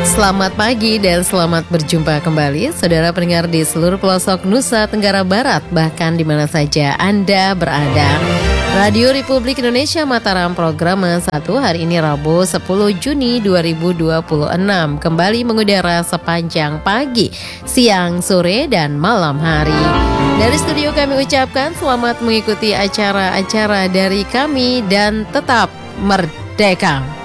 Selamat pagi dan selamat berjumpa kembali saudara pendengar di seluruh pelosok Nusa Tenggara Barat, bahkan di mana saja Anda berada. Radio Republik Indonesia Mataram program 1 hari ini Rabu 10 Juni 2026 kembali mengudara sepanjang pagi, siang, sore, dan malam hari. Dari studio kami ucapkan selamat mengikuti acara-acara dari kami dan tetap merdeka.